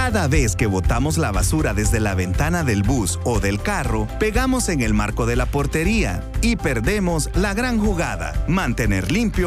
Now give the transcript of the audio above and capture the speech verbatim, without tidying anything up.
Cada vez que botamos la basura desde la ventana del bus o del carro, pegamos en el marco de la portería y perdemos la gran jugada, mantener limpio